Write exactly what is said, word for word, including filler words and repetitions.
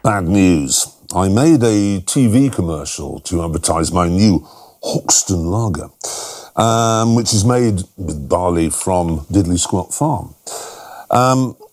Bad news. I made a T V commercial to advertise my new Hoxton Lager, um, which is made with barley from Diddley Squat Farm. Um,